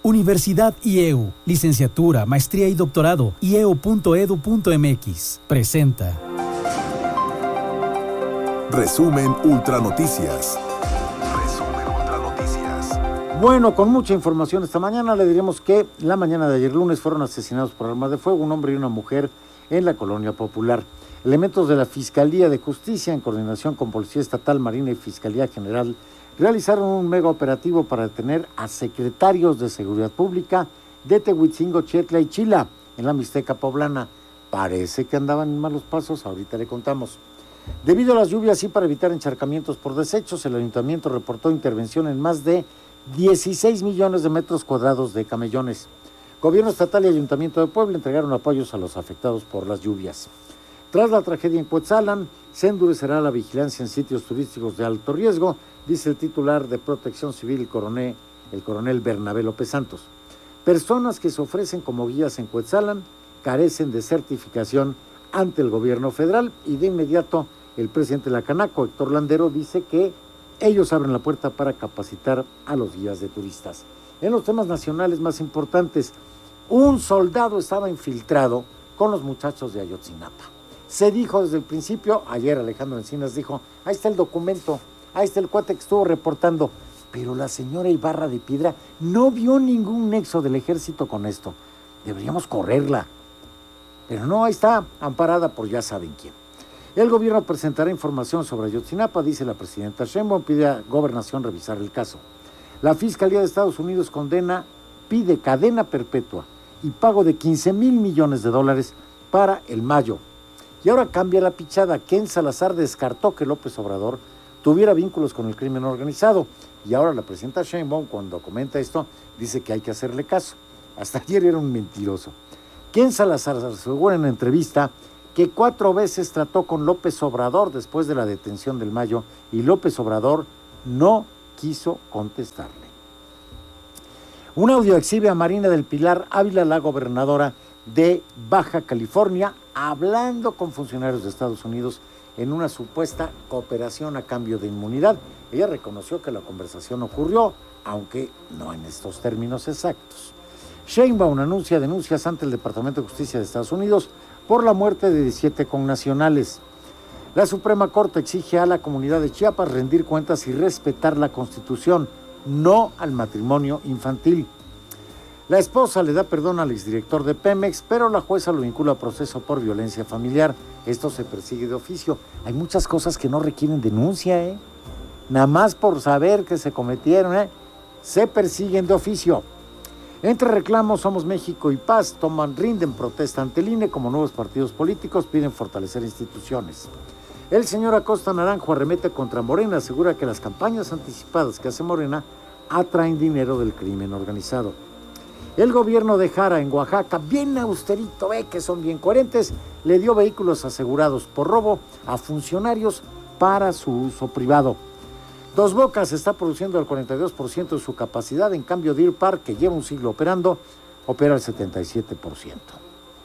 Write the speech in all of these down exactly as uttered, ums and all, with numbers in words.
Universidad I E U, licenciatura, maestría y doctorado, i e u punto e d u punto m x, presenta. Resumen Ultra Noticias. Resumen Ultra Noticias. Bueno, con mucha información esta mañana le diremos que la mañana de ayer lunes fueron asesinados por arma de fuego un hombre y una mujer en la Colonia Popular. Elementos de la Fiscalía de Justicia, en coordinación con Policía Estatal, Marina y Fiscalía General, realizaron un mega operativo para detener a secretarios de Seguridad Pública de Tehuitzingo, Chietla y Chila, en la Mixteca Poblana. Parece que andaban en malos pasos, ahorita le contamos. Debido a las lluvias y para evitar encharcamientos por desechos, el Ayuntamiento reportó intervención en más de dieciséis millones de metros cuadrados de camellones. Gobierno Estatal y Ayuntamiento de Puebla entregaron apoyos a los afectados por las lluvias. Tras la tragedia en Cuetzalan, se endurecerá la vigilancia en sitios turísticos de alto riesgo, dice el titular de Protección Civil, el coronel, el coronel Bernabé López Santos. Personas que se ofrecen como guías en Cuetzalan carecen de certificación ante el gobierno federal y de inmediato el presidente de la Canaco, Héctor Landero, dice que ellos abren la puerta para capacitar a los guías de turistas. En los temas nacionales más importantes, un soldado estaba infiltrado con los muchachos de Ayotzinapa. Se dijo desde el principio, ayer Alejandro Encinas dijo, ahí está el documento, ahí está el cuate que estuvo reportando, pero la señora Ibarra de Piedra no vio ningún nexo del ejército con esto. Deberíamos correrla. Pero no, ahí está, amparada por ya saben quién. El gobierno presentará información sobre Ayotzinapa, dice la presidenta Sheinbaum, pide a Gobernación revisar el caso. La Fiscalía de Estados Unidos condena, pide cadena perpetua y pago de quince mil millones de dólares para el Mayo. Y ahora cambia la pichada. Ken Salazar descartó que López Obrador tuviera vínculos con el crimen organizado. Y ahora la presidenta Sheinbaum, cuando comenta esto, dice que hay que hacerle caso. Hasta ayer era un mentiroso. Ken Salazar asegura en la entrevista que cuatro veces trató con López Obrador después de la detención del Mayo y López Obrador no quiso contestarle. Un audio exhibe a Marina del Pilar Ávila, la gobernadora de Baja California, hablando con funcionarios de Estados Unidos en una supuesta cooperación a cambio de inmunidad. Ella reconoció que la conversación ocurrió, aunque no en estos términos exactos. Sheinbaum anuncia denuncias ante el Departamento de Justicia de Estados Unidos por la muerte de diecisiete connacionales. La Suprema Corte exige a la comunidad de Chiapas rendir cuentas y respetar la Constitución, no al matrimonio infantil. La esposa le da perdón al exdirector de Pemex, pero la jueza lo vincula a proceso por violencia familiar. Esto se persigue de oficio. Hay muchas cosas que no requieren denuncia, ¿eh? Nada más por saber que se cometieron, ¿eh? Se persiguen de oficio. Entre reclamos, Somos México y Paz toman, rinden protesta ante el I N E, como nuevos partidos políticos piden fortalecer instituciones. El señor Acosta Naranjo arremete contra Morena, asegura que las campañas anticipadas que hace Morena atraen dinero del crimen organizado. El gobierno de Jara en Oaxaca, bien austerito, ve que son bien coherentes, le dio vehículos asegurados por robo a funcionarios para su uso privado. Dos Bocas está produciendo el cuarenta y dos por ciento de su capacidad, en cambio Deer Park, que lleva un siglo operando, opera el setenta y siete por ciento.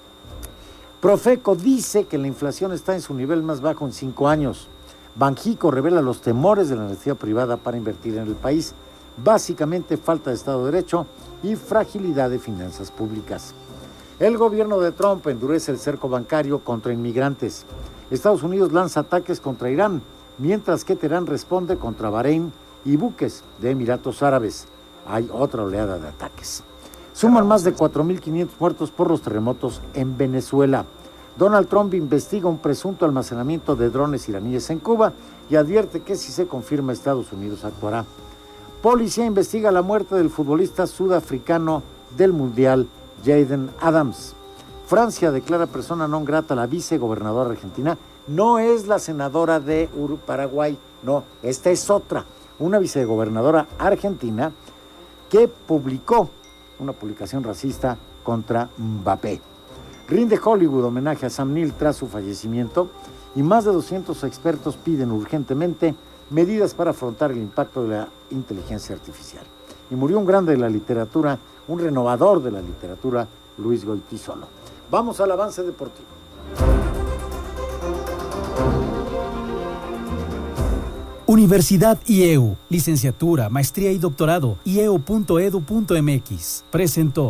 Profeco dice que la inflación está en su nivel más bajo en cinco años. Banjico revela los temores de la iniciativa privada para invertir en el país. Básicamente falta de Estado de Derecho y fragilidad de finanzas públicas. El gobierno de Trump endurece el cerco bancario contra inmigrantes. Estados Unidos lanza ataques contra Irán, mientras que Teherán responde contra Bahrein y buques de Emiratos Árabes. Hay otra oleada de ataques. Suman más de cuatro mil quinientos muertos por los terremotos en Venezuela. Donald Trump investiga un presunto almacenamiento de drones iraníes en Cuba y advierte que si se confirma, Estados Unidos actuará. Policía investiga la muerte del futbolista sudafricano del Mundial, Jaden Adams. Francia declara persona non grata a la vicegobernadora argentina. No es la senadora de Paraguay, no, esta es otra, una vicegobernadora argentina que publicó una publicación racista contra Mbappé. Rinde Hollywood homenaje a Sam Neill tras su fallecimiento y más de doscientos expertos piden urgentemente medidas para afrontar el impacto de la inteligencia artificial. Y murió un grande de la literatura, un renovador de la literatura, Luis Goytisolo. Vamos al avance deportivo. Universidad I E U, licenciatura, maestría y doctorado, i e u punto e d u punto m x. Presentó.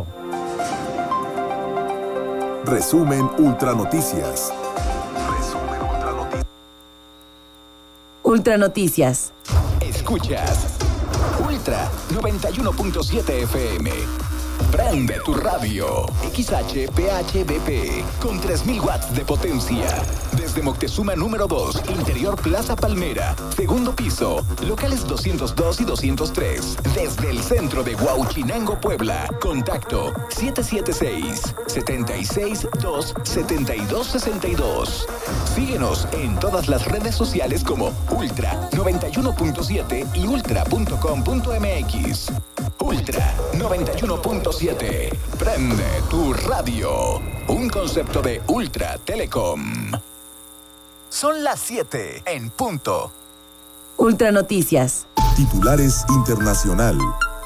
Resumen Ultra Noticias. Resumen Ultra Noticias. Ultra Noticias. Escuchas Ultra noventa y uno punto siete F M. Prende tu radio. X H P H B P con tres mil watts de potencia. Desde Moctezuma número dos, Interior Plaza Palmera, segundo piso, locales doscientos dos y doscientos tres. Desde el centro de Huauchinango, Puebla. Contacto siete siete seis, siete seis dos, siete dos seis dos. Síguenos en todas las redes sociales como Ultra noventa y uno punto siete y ultra punto com punto m x. Ultra noventa y uno punto siete. Prende tu radio. Un concepto de Ultra Telecom. Son las siete en punto. Ultra Noticias. Titulares internacional.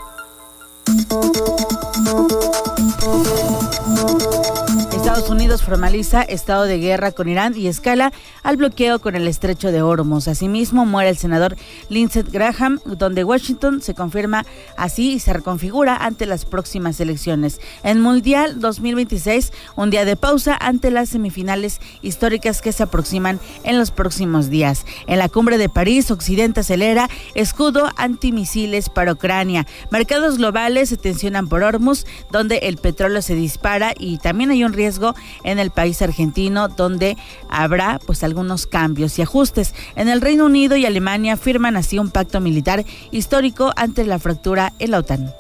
Estados Unidos formaliza estado de guerra con Irán y escala al bloqueo con el estrecho de Hormuz. Asimismo, muere el senador Lindsey Graham, donde Washington se confirma así y se reconfigura ante las próximas elecciones. En Mundial dos mil veintiséis, un día de pausa ante las semifinales históricas que se aproximan en los próximos días. En la cumbre de París, Occidente acelera escudo antimisiles para Ucrania. Mercados globales se tensionan por Hormuz, donde el petróleo se dispara, y también hay un riesgo en el país argentino, donde habrá pues algunos cambios y ajustes. En el Reino Unido y Alemania firman así un pacto militar histórico ante la fractura en la OTAN.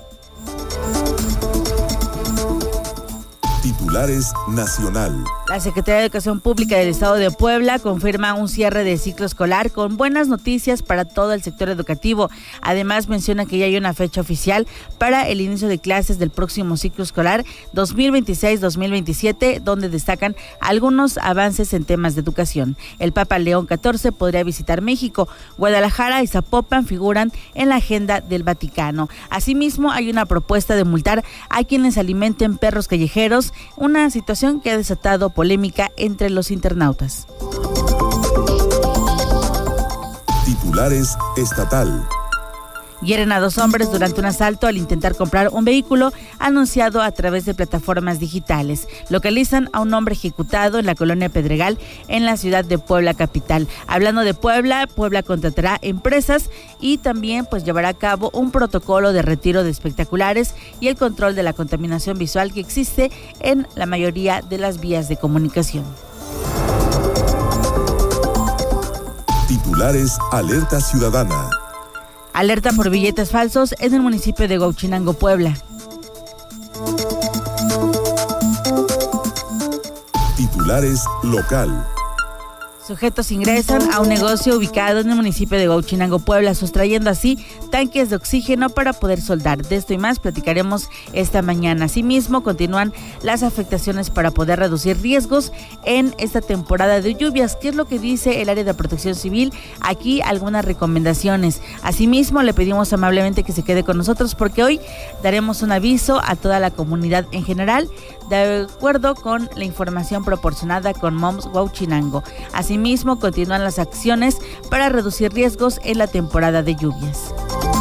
Titulares nacional. La Secretaría de Educación Pública del Estado de Puebla confirma un cierre de ciclo escolar con buenas noticias para todo el sector educativo. Además, menciona que ya hay una fecha oficial para el inicio de clases del próximo ciclo escolar dos mil veintiséis dos mil veintisiete, donde destacan algunos avances en temas de educación. El Papa León catorce podría visitar México. Guadalajara y Zapopan figuran en la agenda del Vaticano. Asimismo, hay una propuesta de multar a quienes alimenten perros callejeros, una situación que ha desatado polémica entre los internautas. Titulares estatal. Hieren a dos hombres durante un asalto al intentar comprar un vehículo anunciado a través de plataformas digitales. Localizan a un hombre ejecutado en la colonia Pedregal, en la ciudad de Puebla capital. Hablando de Puebla, Puebla contratará empresas y también pues llevará a cabo un protocolo de retiro de espectaculares y el control de la contaminación visual que existe en la mayoría de las vías de comunicación. Titulares Alerta Ciudadana. Alerta por billetes falsos en el municipio de Huauchinango, Puebla. Titulares local. Sujetos ingresan a un negocio ubicado en el municipio de Huauchinango, Puebla, sustrayendo así tanques de oxígeno para poder soldar. De esto y más platicaremos esta mañana. Asimismo, continúan las afectaciones para poder reducir riesgos en esta temporada de lluvias. ¿Qué es lo que dice el área de protección civil? Aquí algunas recomendaciones. Asimismo, le pedimos amablemente que se quede con nosotros porque hoy daremos un aviso a toda la comunidad en general, de acuerdo con la información proporcionada con Moms Huauchinango. Asimismo, continúan las acciones para reducir riesgos en la temporada de lluvias.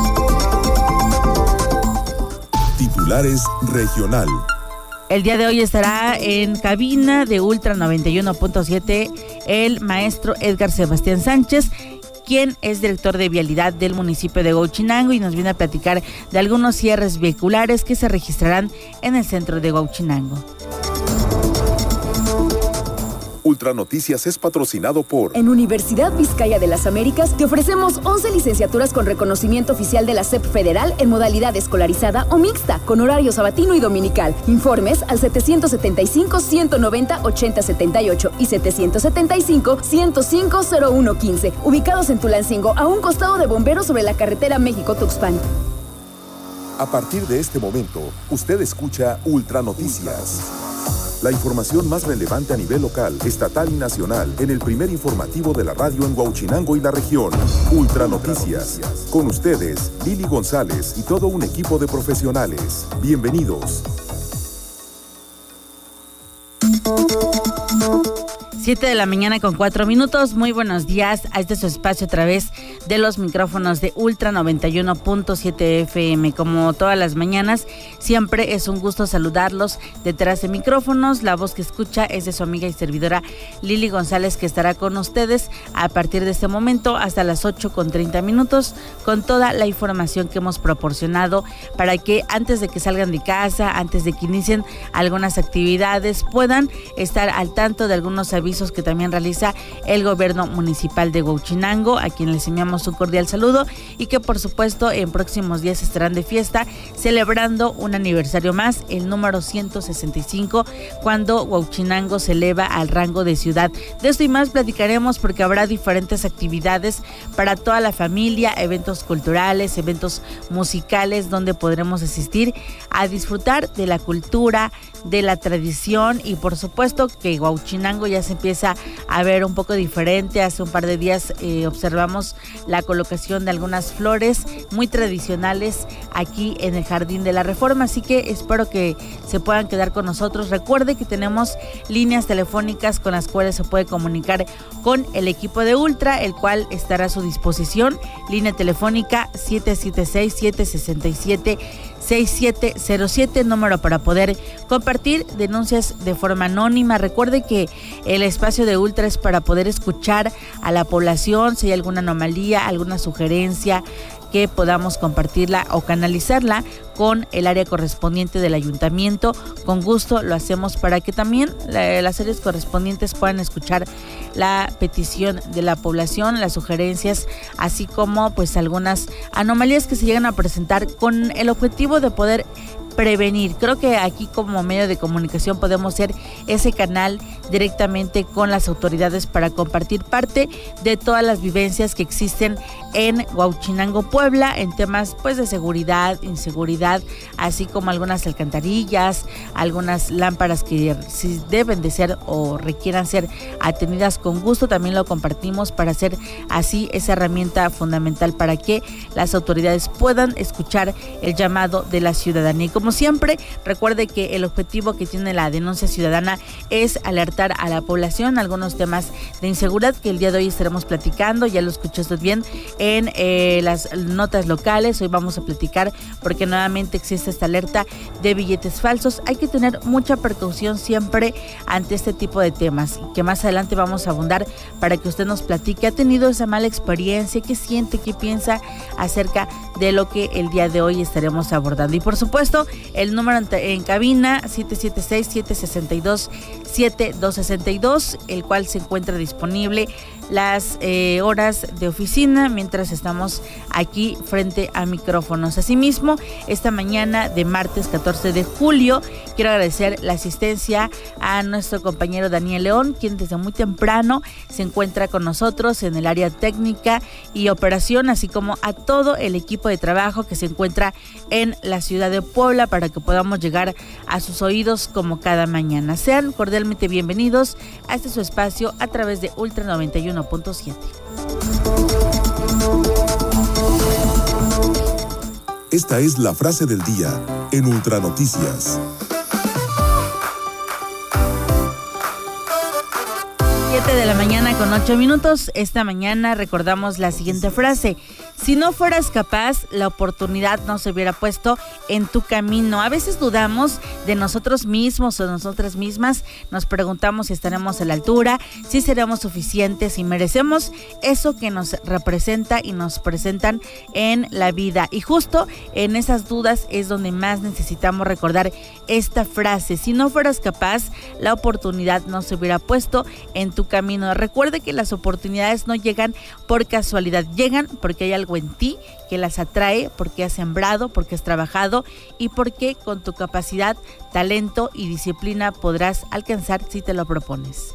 Titulares regional. El día de hoy estará en cabina de Ultra noventa y uno punto siete el maestro Edgar Sebastián Sánchez, quien es director de vialidad del municipio de Huauchinango, y nos viene a platicar de algunos cierres vehiculares que se registrarán en el centro de Huauchinango. Ultra Noticias es patrocinado por... En Universidad Vizcaya de las Américas te ofrecemos once licenciaturas con reconocimiento oficial de la S E P Federal en modalidad escolarizada o mixta, con horario sabatino y dominical. Informes al setecientos setenta y cinco, ciento noventa, ochenta setenta y ocho y setecientos setenta y cinco, ciento cinco, cero uno quince, ubicados en Tulancingo, a un costado de Bomberos sobre la carretera México-Tuxpan. A partir de este momento, usted escucha Ultra Noticias. La información más relevante a nivel local, estatal y nacional en el primer informativo de la radio en Huauchinango y la región. Ultra Noticias. Con ustedes, Lili González y todo un equipo de profesionales. Bienvenidos. Siete de la mañana con cuatro minutos. Muy buenos días a este su espacio a través de los micrófonos de Ultra noventa y uno punto siete F M. Como todas las mañanas, siempre es un gusto saludarlos detrás de micrófonos. La voz que escucha es de su amiga y servidora Lili González, que estará con ustedes a partir de este momento hasta las ocho con treinta minutos con toda la información que hemos proporcionado para que antes de que salgan de casa, antes de que inicien algunas actividades, puedan estar al tanto de algunos avisos que también realiza el gobierno municipal de Huauchinango, a quien les enviamos un cordial saludo y que por supuesto en próximos días estarán de fiesta celebrando un aniversario más, el número ciento sesenta y cinco, cuando Huauchinango se eleva al rango de ciudad. De esto y más platicaremos porque habrá diferentes actividades para toda la familia, eventos culturales, eventos musicales donde podremos asistir a disfrutar de la cultura, de la tradición y por supuesto que Huauchinango ya se empieza a ver un poco diferente. Hace un par de días eh, observamos la colocación de algunas flores muy tradicionales aquí en el Jardín de la Reforma, así que espero que se puedan quedar con nosotros. Recuerde que tenemos líneas telefónicas con las cuales se puede comunicar con el equipo de Ultra, el cual estará a su disposición. Línea telefónica siete siete seis, siete seis siete, seis siete cero siete, número para poder compartir denuncias de forma anónima. Recuerde que el espacio de Ultra es para poder escuchar a la población, si hay alguna anomalía, alguna sugerencia, que podamos compartirla o canalizarla con el área correspondiente del ayuntamiento. Con gusto lo hacemos para que también la, las áreas correspondientes puedan escuchar la petición de la población, las sugerencias, así como pues algunas anomalías que se llegan a presentar con el objetivo de poder prevenir. Creo que aquí como medio de comunicación podemos ser ese canal directamente con las autoridades para compartir parte de todas las vivencias que existen en Huauchinango, Puebla, en temas pues de seguridad, inseguridad, así como algunas alcantarillas, algunas lámparas que si deben de ser o requieran ser atendidas con gusto. También lo compartimos para hacer así esa herramienta fundamental para que las autoridades puedan escuchar el llamado de la ciudadanía. Y como siempre, recuerde que el objetivo que tiene la denuncia ciudadana es alertar a la población algunos temas de inseguridad que el día de hoy estaremos platicando. Ya lo escuchó usted bien en eh, las notas locales. Hoy vamos a platicar porque nuevamente existe esta alerta de billetes falsos. Hay que tener mucha precaución siempre ante este tipo de temas, que más adelante vamos a abundar para que usted nos platique. ¿Ha tenido esa mala experiencia? ¿Qué siente? ¿Qué piensa acerca de lo que el día de hoy estaremos abordando? Y por supuesto, el número en, en cabina siete siete seis, siete seis dos, siete dos seis dos, el cual se encuentra disponible las eh, horas de oficina mientras estamos aquí frente a micrófonos. Asimismo, esta mañana de martes catorce de julio, quiero agradecer la asistencia a nuestro compañero Daniel León, quien desde muy temprano se encuentra con nosotros en el área técnica y operación, así como a todo el equipo de trabajo que se encuentra en la ciudad de Puebla para que podamos llegar a sus oídos como cada mañana. Sean cordialmente bienvenidos a este su espacio a través de Ultra noventa y uno punto siete. Esta es la frase del día en Ultra Noticias. siete de la mañana con ocho minutos. Esta mañana recordamos la siguiente frase: si no fueras capaz, la oportunidad no se hubiera puesto en tu camino. A veces dudamos de nosotros mismos o de nosotras mismas. Nos preguntamos si estaremos a la altura, si seremos suficientes, si merecemos eso que nos representa y nos presentan en la vida. Y justo en esas dudas es donde más necesitamos recordar esta frase: si no fueras capaz, la oportunidad no se hubiera puesto en tu camino. Recuerde que las oportunidades no llegan por casualidad, llegan porque hay algo en ti que las atrae, porque has sembrado, porque has trabajado y porque con tu capacidad, talento y disciplina podrás alcanzar si te lo propones.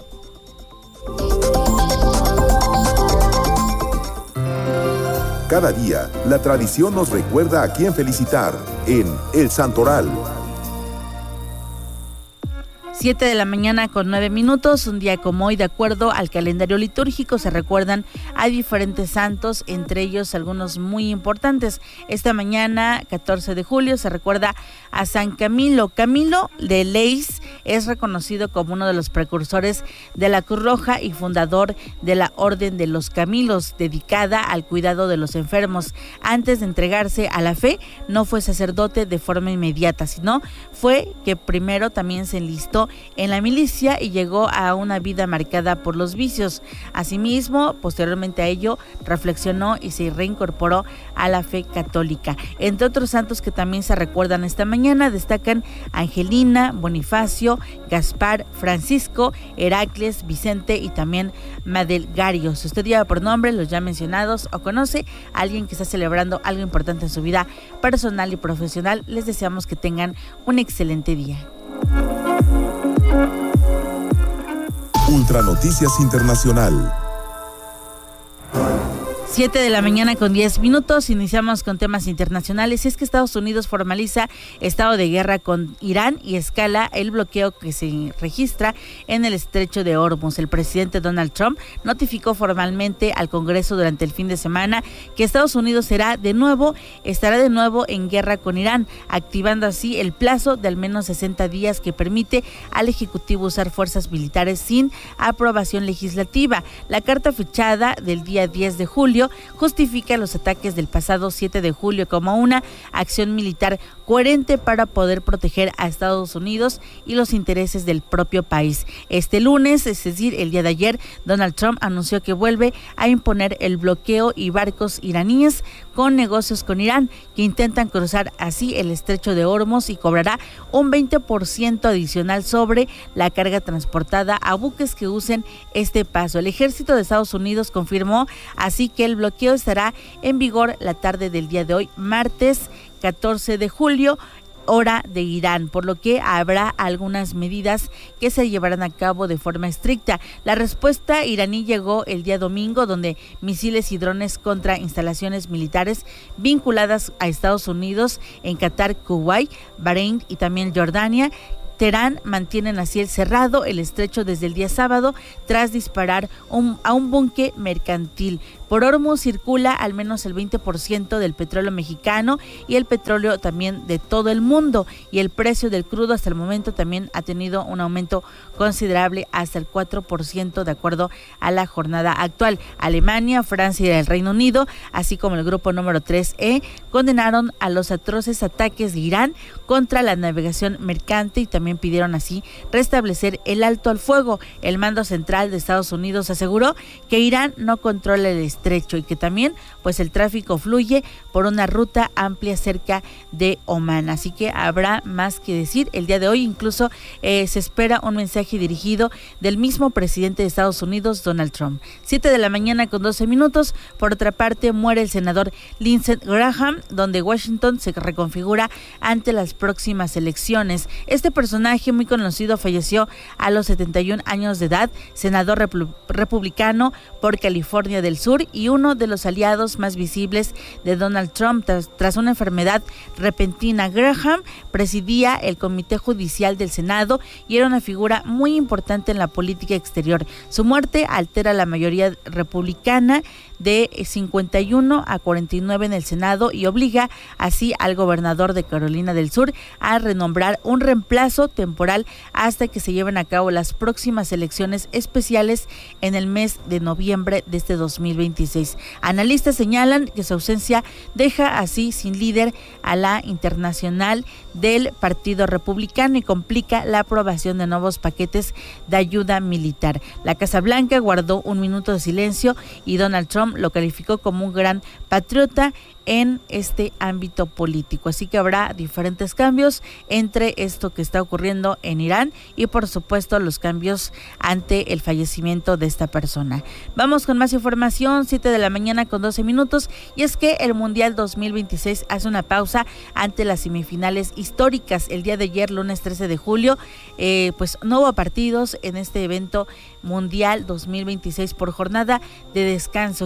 Cada día, la tradición nos recuerda a quién felicitar en El Santoral. Siete de la mañana con nueve minutos, un día como hoy, de acuerdo al calendario litúrgico, se recuerdan a diferentes santos, entre ellos algunos muy importantes. Esta mañana, catorce de julio, se recuerda a San Camilo. Camilo de Leis es reconocido como uno de los precursores de la Cruz Roja y fundador de la Orden de los Camilos, dedicada al cuidado de los enfermos. Antes de entregarse a la fe, no fue sacerdote de forma inmediata, sino fue que primero también se enlistó en la milicia y llegó a una vida marcada por los vicios. Asimismo, posteriormente a ello, reflexionó y se reincorporó a la fe católica. Entre otros santos que también se recuerdan esta mañana, destacan Angelina, Bonifacio, Gaspar, Francisco, Heracles, Vicente y también Madelgario. Si usted lleva por nombre los ya mencionados o conoce a alguien que está celebrando algo importante en su vida personal y profesional, les deseamos que tengan un excelente día. Ultra Noticias Internacional. Siete de la mañana con diez minutos, iniciamos con temas internacionales. Y es que Estados Unidos formaliza estado de guerra con Irán y escala el bloqueo que se registra en el estrecho de Hormuz. El presidente Donald Trump notificó formalmente al Congreso durante el fin de semana que Estados Unidos será de nuevo, estará de nuevo en guerra con Irán, activando así el plazo de al menos sesenta días que permite al Ejecutivo usar fuerzas militares sin aprobación legislativa. La carta fechada del día diez de julio justifica los ataques del pasado siete de julio como una acción militar coherente para poder proteger a Estados Unidos y los intereses del propio país. Este lunes, es decir, el día de ayer, Donald Trump anunció que vuelve a imponer el bloqueo y barcos iraníes con negocios con Irán que intentan cruzar así el estrecho de Hormuz y cobrará un veinte por ciento adicional sobre la carga transportada a buques que usen este paso. El ejército de Estados Unidos confirmó así que el bloqueo estará en vigor la tarde del día de hoy, martes catorce de julio, hora de Irán, por lo que habrá algunas medidas que se llevarán a cabo de forma estricta. La respuesta iraní llegó el día domingo, donde misiles y drones contra instalaciones militares vinculadas a Estados Unidos en Qatar, Kuwait, Bahrein y también Jordania. Teherán mantienen así el cerrado el estrecho desde el día sábado tras disparar un, a un buque mercantil. Por Hormuz circula al menos el veinte por ciento del petróleo mexicano y el petróleo también de todo el mundo, y el precio del crudo hasta el momento también ha tenido un aumento considerable hasta el cuatro por ciento de acuerdo a la jornada actual. Alemania, Francia y el Reino Unido, así como el grupo número tres E, condenaron a los atroces ataques de Irán contra la navegación mercante y también pidieron así restablecer el alto al fuego. El mando central de Estados Unidos aseguró que Irán no controla el estrecho y que también pues el tráfico fluye por una ruta amplia cerca de Omán, así que habrá más que decir el día de hoy. Incluso eh, se espera un mensaje dirigido del mismo presidente de Estados Unidos, Donald Trump. Siete de la mañana con doce minutos. Por otra parte, muere el senador Lindsey Graham, donde Washington se reconfigura ante las próximas elecciones. Este personaje muy conocido falleció a los setenta y un años de edad, senador repu- republicano por California del Sur y uno de los aliados más visibles de Donald Trump tras, tras una enfermedad repentina. Graham presidía el Comité Judicial del Senado y era una figura muy importante en la política exterior. Su muerte altera la mayoría republicana de cincuenta y uno a cuarenta y nueve en el Senado y obliga así al gobernador de Carolina del Sur a renombrar un reemplazo temporal hasta que se lleven a cabo las próximas elecciones especiales en el mes de noviembre de este dos mil veintiséis. Analistas señalan que su ausencia deja así sin líder a la internacional del Partido Republicano y complica la aprobación de nuevos paquetes de ayuda militar. La Casa Blanca guardó un minuto de silencio y Donald Trump lo calificó como un gran patriota en este ámbito político. Así que habrá diferentes cambios entre esto que está ocurriendo en Irán y por supuesto los cambios ante el fallecimiento de esta persona. Vamos con más información, siete de la mañana con doce minutos, y es que el Mundial dos mil veintiséis hace una pausa ante las semifinales históricas. El día de ayer, lunes trece de julio, eh, pues no hubo partidos en este evento Mundial dos mil veintiséis por jornada de descanso.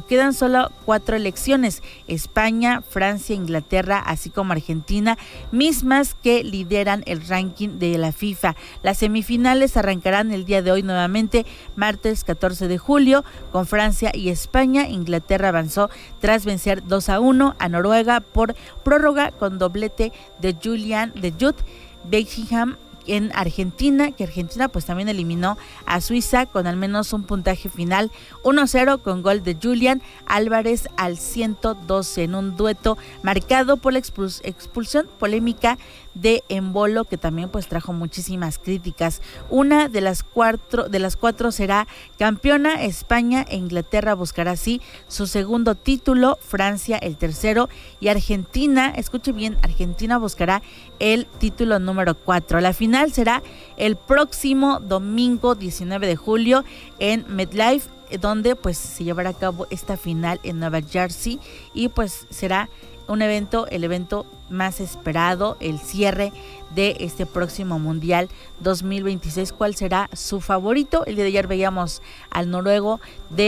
quedan solo cuatro elecciones: España, Francia, Inglaterra, así como Argentina, mismas que lideran el ranking de la FIFA. Las semifinales arrancarán el día de hoy nuevamente, martes catorce de julio, con Francia y España. Inglaterra avanzó tras vencer dos a uno a Noruega por prórroga con doblete de Julian de Jude Bellingham en Argentina, que Argentina pues también eliminó a Suiza con al menos un puntaje final uno a cero con gol de Julián Álvarez al ciento doce en un dueto marcado por la expuls- expulsión polémica de Embolo, que también pues trajo muchísimas críticas. Una de las cuatro de las cuatro será campeona España e Inglaterra buscará así su segundo título, Francia el tercero y Argentina, escuche bien, Argentina buscará el título número cuatro. La final será el próximo domingo diecinueve de julio en MetLife, donde pues se llevará a cabo esta final en Nueva Jersey y pues será un evento, el evento más esperado, el cierre de este próximo Mundial dos mil veintiséis. ¿Cuál será su favorito? El día de ayer veíamos al noruego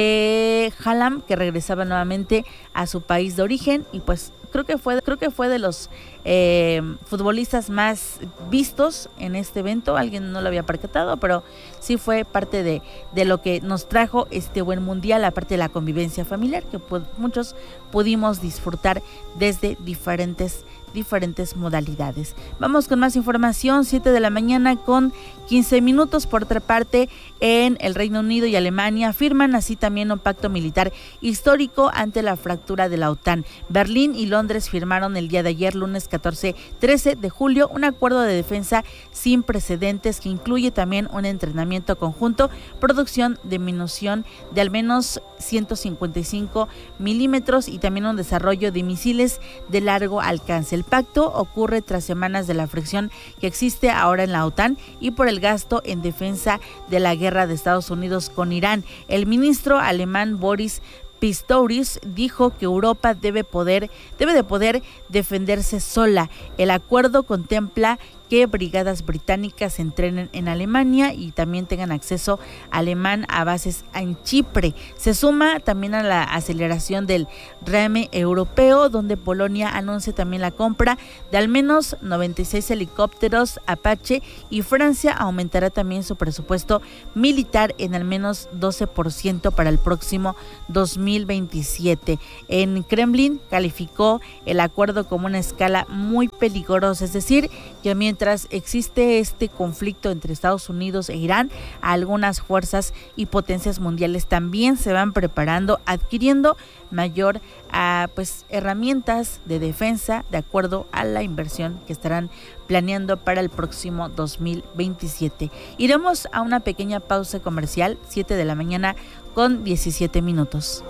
de Haaland, que regresaba nuevamente a su país de origen y pues creo que fue creo que fue de los eh, futbolistas más vistos en este evento. Alguien no lo había percatado, pero sí fue parte de, de lo que nos trajo este buen mundial, aparte de la convivencia familiar que pues, muchos pudimos disfrutar desde diferentes diferentes modalidades. Vamos con más información, siete de la mañana con quince minutos. Por otra parte, en el Reino Unido y Alemania firman así también un pacto militar histórico ante la fractura de la OTAN. Berlín y Londres firmaron el día de ayer, lunes catorce trece de julio, un acuerdo de defensa sin precedentes que incluye también un entrenamiento conjunto, producción de munición de al menos ciento cincuenta y cinco milímetros y también un desarrollo de misiles de largo alcance. El pacto ocurre tras semanas de la fricción que existe ahora en la OTAN y por el gasto en defensa de la guerra de Estados Unidos con Irán. El ministro alemán Boris Pistorius dijo que Europa debe poder debe de poder defenderse sola. El acuerdo contempla que brigadas británicas entrenen en Alemania y también tengan acceso alemán a bases en Chipre. Se suma también a la aceleración del R A M europeo, donde Polonia anuncia también la compra de al menos noventa y seis helicópteros Apache y Francia aumentará también su presupuesto militar en al menos doce por ciento para el próximo dos mil veintisiete. En Kremlin calificó el acuerdo como una escala muy peligrosa, es decir, que mientras Mientras existe este conflicto entre Estados Unidos e Irán, algunas fuerzas y potencias mundiales también se van preparando, adquiriendo mayor uh, pues herramientas de defensa de acuerdo a la inversión que estarán planeando para el próximo dos mil veintisiete. Iremos a una pequeña pausa comercial, siete de la mañana con diecisiete minutos.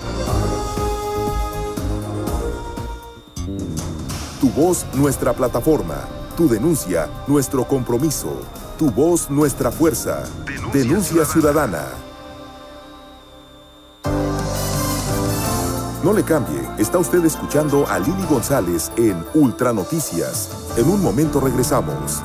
Tu voz, nuestra plataforma. Tu denuncia, nuestro compromiso. Tu voz, nuestra fuerza. Denuncia, Denuncia ciudadana. No le cambie, está usted escuchando a Lili González en Ultra Noticias. En un momento regresamos.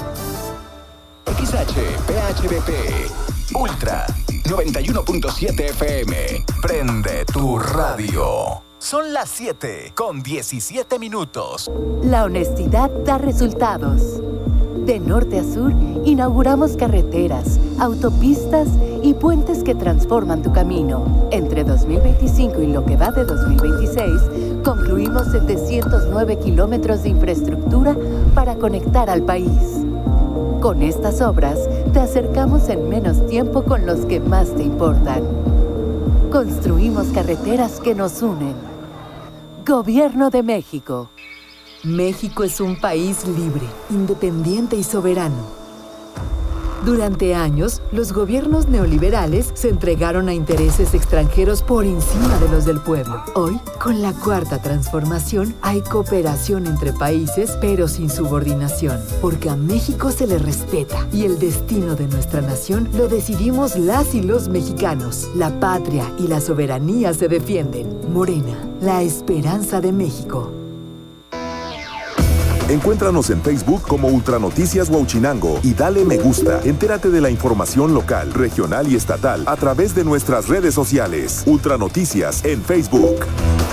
X H P H B P Ultra noventa y uno punto siete F M. Prende tu radio. Son las siete con diecisiete minutos. La honestidad da resultados. De norte a sur, inauguramos carreteras, autopistas y puentes que transforman tu camino. Entre dos mil veinticinco y lo que va de dos mil veintiséis, concluimos setecientos nueve kilómetros de infraestructura para conectar al país. Con estas obras, te acercamos en menos tiempo con los que más te importan. Construimos carreteras que nos unen. Gobierno de México. México es un país libre, independiente y soberano. Durante años, los gobiernos neoliberales se entregaron a intereses extranjeros por encima de los del pueblo. Hoy, con la cuarta transformación, hay cooperación entre países, pero sin subordinación, porque a México se le respeta y el destino de nuestra nación lo decidimos las y los mexicanos. La patria y la soberanía se defienden. Morena, la esperanza de México. Encuéntranos en Facebook como Ultranoticias Huauchinango y dale me gusta. Entérate de la información local, regional y estatal a través de nuestras redes sociales. Ultranoticias en Facebook.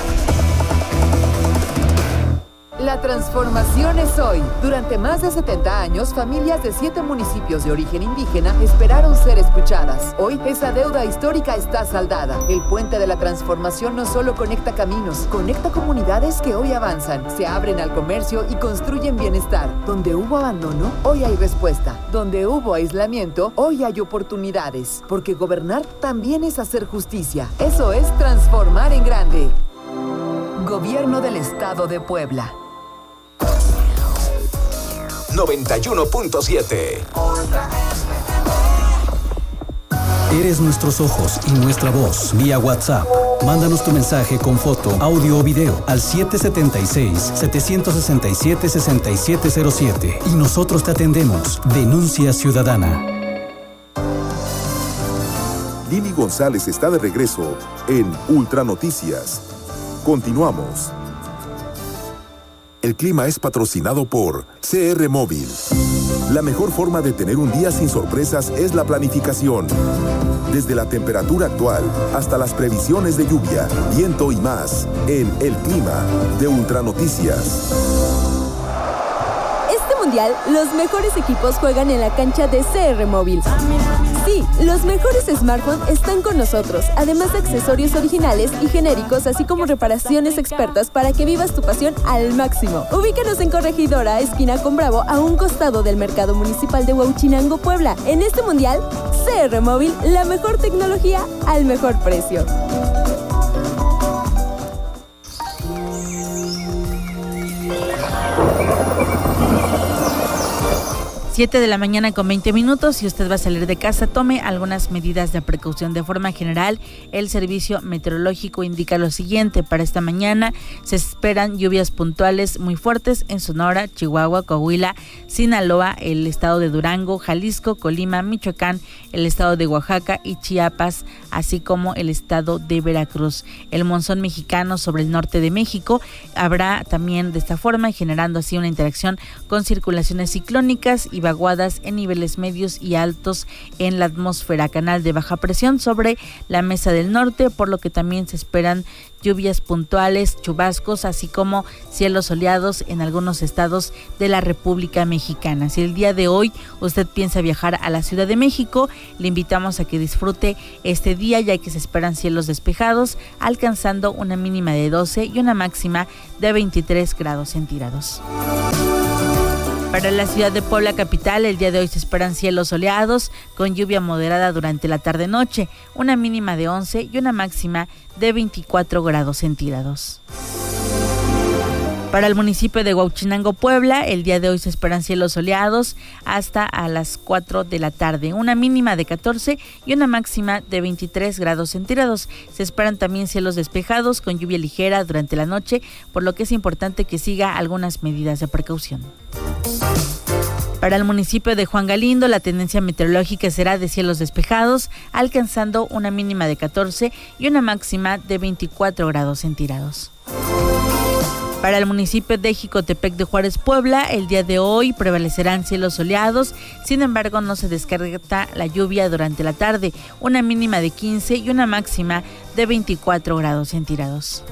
La transformación es hoy. Durante más de setenta años, familias de siete municipios de origen indígena esperaron ser escuchadas. Hoy, esa deuda histórica está saldada. El puente de la transformación no solo conecta caminos, conecta comunidades que hoy avanzan, se abren al comercio y construyen bienestar. Donde hubo abandono, hoy hay respuesta. Donde hubo aislamiento, hoy hay oportunidades. Porque gobernar también es hacer justicia. Eso es transformar en grande. Gobierno del Estado de Puebla. noventa y uno punto siete. Eres nuestros ojos y nuestra voz vía WhatsApp. Mándanos tu mensaje con foto, audio o video al siete siete seis, siete seis siete, seis siete cero siete y nosotros te atendemos. Denuncia ciudadana. Lili González está de regreso en Ultranoticias. Continuamos. El clima es patrocinado por C R Móvil. La mejor forma de tener un día sin sorpresas es la planificación. Desde la temperatura actual hasta las previsiones de lluvia, viento y más, en El Clima de Ultranoticias. Este mundial, los mejores equipos juegan en la cancha de C R Móvil. Sí, los mejores smartphones están con nosotros, además de accesorios originales y genéricos, así como reparaciones expertas para que vivas tu pasión al máximo. Ubícanos en Corregidora, esquina con Bravo, a un costado del Mercado Municipal de Huauchinango, Puebla. En este mundial, C R Móvil, la mejor tecnología al mejor precio. siete de la mañana con veinte minutos. Si usted va a salir de casa, tome algunas medidas de precaución. De forma general, el Servicio Meteorológico indica lo siguiente. Para esta mañana se esperan lluvias puntuales muy fuertes en Sonora, Chihuahua, Coahuila, Sinaloa, el estado de Durango, Jalisco, Colima, Michoacán, el estado de Oaxaca y Chiapas, así como el estado de Veracruz. El monzón mexicano sobre el norte de México habrá también de esta forma, generando así una interacción con circulaciones ciclónicas y vaguadas en niveles medios y altos en la atmósfera, canal de baja presión sobre la mesa del norte, por lo que también se esperan lluvias puntuales, chubascos, así como cielos soleados en algunos estados de la República Mexicana. Si el día de hoy usted piensa viajar a la Ciudad de México, le invitamos a que disfrute este día, ya que se esperan cielos despejados, alcanzando una mínima de doce y una máxima de veintitrés grados centígrados. Para la ciudad de Puebla capital, el día de hoy se esperan cielos soleados con lluvia moderada durante la tarde-noche, una mínima de once y una máxima de veinticuatro grados centígrados. Para el municipio de Huauchinango, Puebla, el día de hoy se esperan cielos soleados hasta a las cuatro de la tarde, una mínima de catorce y una máxima de veintitrés grados centígrados. Se esperan también cielos despejados con lluvia ligera durante la noche, por lo que es importante que siga algunas medidas de precaución. Para el municipio de Juan Galindo, la tendencia meteorológica será de cielos despejados, alcanzando una mínima de catorce y una máxima de veinticuatro grados centígrados. Para el municipio de Jicotepec de Juárez, Puebla, el día de hoy prevalecerán cielos soleados, sin embargo no se descarta la lluvia durante la tarde, una mínima de quince y una máxima de veinticuatro grados centígrados.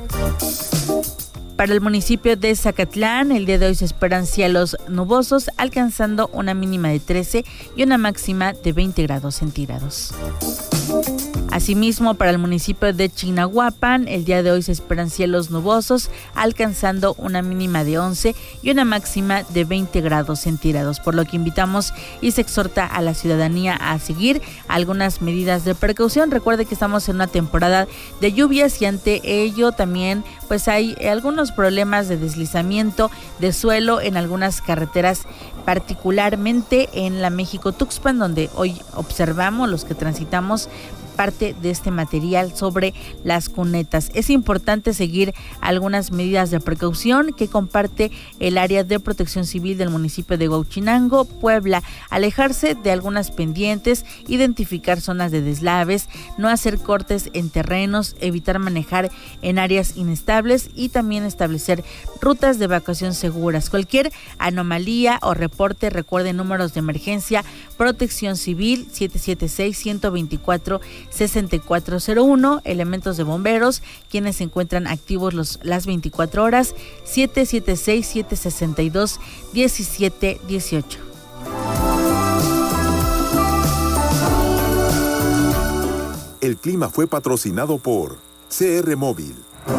Para el municipio de Zacatlán, el día de hoy se esperan cielos nubosos, alcanzando una mínima de trece y una máxima de veinte grados centígrados. Asimismo, para el municipio de Chignahuapan, el día de hoy se esperan cielos nubosos, alcanzando una mínima de once y una máxima de veinte grados centígrados, por lo que invitamos y se exhorta a la ciudadanía a seguir algunas medidas de precaución. Recuerde que estamos en una temporada de lluvias y ante ello también pues hay algunos problemas de deslizamiento de suelo en algunas carreteras, particularmente en la México-Tuxpan, donde hoy observamos los que transitamos parte de este material sobre las cunetas. Es importante seguir algunas medidas de precaución que comparte el área de protección civil del municipio de Huauchinango, Puebla. Alejarse de algunas pendientes, identificar zonas de deslaves, no hacer cortes en terrenos, evitar manejar en áreas inestables y también establecer rutas de evacuación seguras. Cualquier anomalía o reporte, recuerde números de emergencia, Protección Civil siete siete seis, uno dos cuatro, seis cuatro cero uno, elementos de bomberos, quienes se encuentran activos los, las veinticuatro horas, siete siete seis, siete seis dos, uno siete uno ocho. El clima fue patrocinado por C R Móvil.